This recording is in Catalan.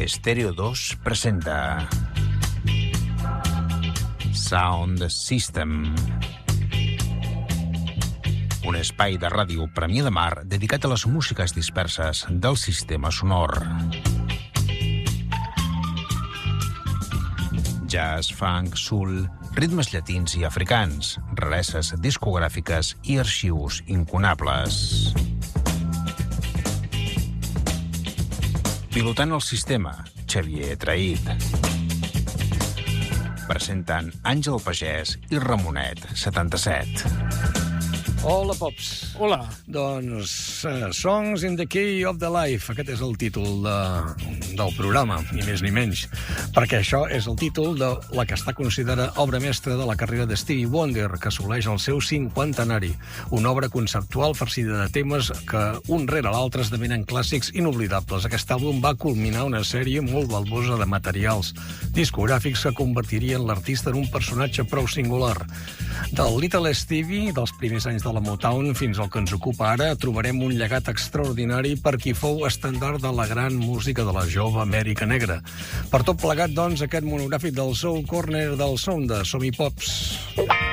Stereo 2 presenta Sound System, un espai de ràdio Premià de Mar dedicat a les músiques disperses del sistema sonor. Jazz, funk, soul, ritmes llatins i africans, rareses discogràfiques i arxius incunables. Pilotant el sistema, Xavier Traït. Presenten Àngel Pagès i Ramonet, 77. Hola, Pops. Hola. Doncs Songs in the Key of the Life. Aquest és el títol del programa, ni més ni menys. Perquè això és el títol de la que està considerada obra mestra de la carrera de Stevie Wonder, que assoleix el seu 50enari. Una obra conceptual farcida de temes que, un rere l'altre, esdevenen clàssics inoblidables. Aquest àlbum va culminar una sèrie molt balbosa de materials discogràfics que convertirien l'artista en un personatge prou singular. Del Little Stevie, dels primers anys de la Motown fins al que ens ocupa ara, trobarem un llegat extraordinari per qui fou estendard de la gran música de la jove Amèrica Negra. Per tot plegat, doncs, aquest monogràfic del Soul Corner del Sound de Som-hi Pops.